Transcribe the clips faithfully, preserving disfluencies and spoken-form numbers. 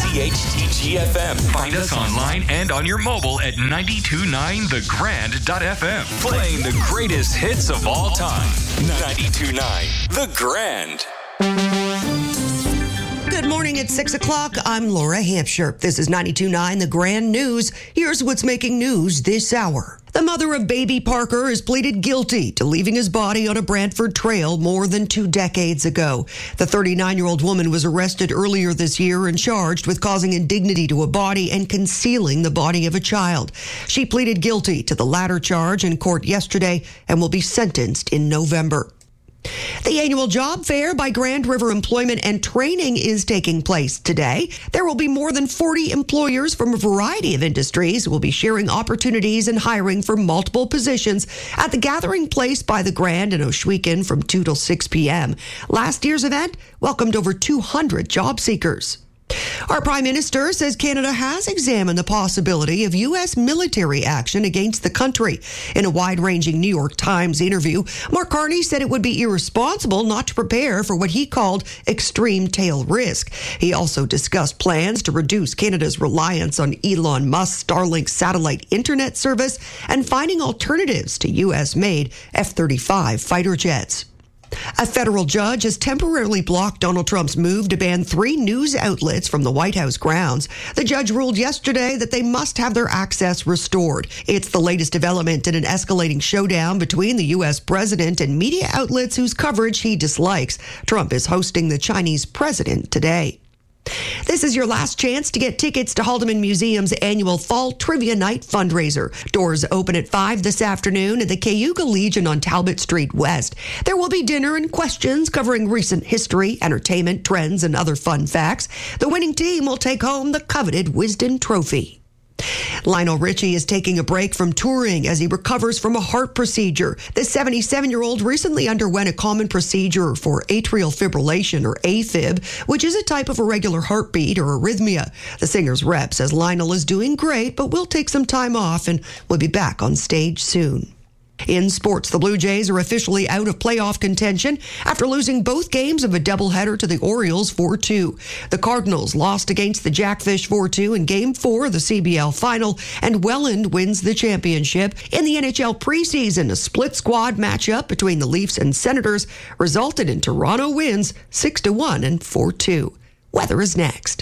C H T G F M. Find us online and on your mobile at ninety-two point nine the grand dot f m. Playing the greatest hits of all time. ninety-two point nine The Grand. Good morning. It's six o'clock. I'm Laura Hampshire. This is ninety-two point nine The Grand News. Here's what's making news this hour. The mother of baby Parker has pleaded guilty to leaving his body on a Brantford trail more than two decades ago. The thirty-nine-year-old woman was arrested earlier this year and charged with causing indignity to a body and concealing the body of a child. She pleaded guilty to the latter charge in court yesterday and will be sentenced in November. The annual job fair by Grand River Employment and Training is taking place today. There will be more than forty employers from a variety of industries who will be sharing opportunities and hiring for multiple positions at the gathering place by the Grand in Ohsweken from two till six p.m. Last year's event welcomed over two hundred job seekers. Our Prime Minister says Canada has examined the possibility of U S military action against the country. In a wide-ranging New York Times interview, Mark Carney said it would be irresponsible not to prepare for what he called extreme tail risk. He also discussed plans to reduce Canada's reliance on Elon Musk's Starlink satellite internet service and finding alternatives to U S-made F thirty-five fighter jets. A federal judge has temporarily blocked Donald Trump's move to ban three news outlets from the White House grounds. The judge ruled yesterday that they must have their access restored. It's the latest development in an escalating showdown between the U S president and media outlets whose coverage he dislikes. Trump is hosting the Chinese president today. This is your last chance to get tickets to Haldeman Museum's annual Fall Trivia Night fundraiser. Doors open at five this afternoon at the Cayuga Legion on Talbot Street West. There will be dinner and questions covering recent history, entertainment, trends, and other fun facts. The winning team will take home the coveted Wisden Trophy. Lionel Richie is taking a break from touring as he recovers from a heart procedure. The seventy-seven-year-old recently underwent a common procedure for atrial fibrillation, or AFib, which is a type of irregular heartbeat or arrhythmia. The singer's rep says Lionel is doing great, but will take some time off and will be back on stage soon. In sports, the Blue Jays are officially out of playoff contention after losing both games of a doubleheader to the Orioles four two. The Cardinals lost against the Jackfish four two in Game four of the C B L Final, and Welland wins the championship. In the N H L preseason, a split squad matchup between the Leafs and Senators resulted in Toronto wins six to one and four two. Weather is next.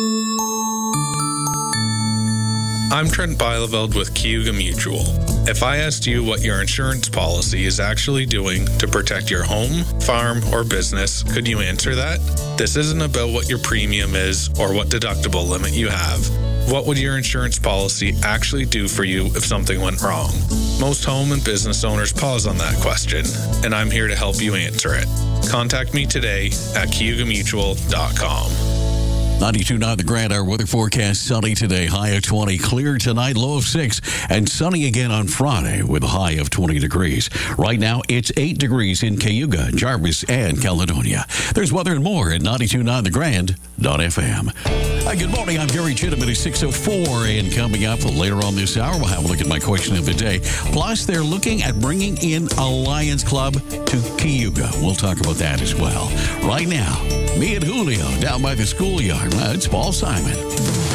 I'm Trent Bieleveld with Cayuga Mutual. If I asked you what your insurance policy is actually doing to protect your home, farm, or business, could you answer that? This isn't about what your premium is or what deductible limit you have. What would your insurance policy actually do for you if something went wrong? Most home and business owners pause on that question, and I'm here to help you answer it. Contact me today at cayuga mutual dot com. ninety-two point nine The Grand, our weather forecast. Sunny today, high of twenty. Clear tonight, low of six. And sunny again on Friday with a high of twenty degrees. Right now, it's eight degrees in Cayuga, Jarvis, and Caledonia. There's weather and more at ninety-two point nine the grand dot f m. Hi, good morning. I'm Gary Chittum. It is six oh four. And coming up later on this hour, we'll have a look at my question of the day. Plus, they're looking at bringing in a Lions Club to Cayuga. We'll talk about that as well. Right now, me and Julio down by the schoolyard. It's Paul Simon.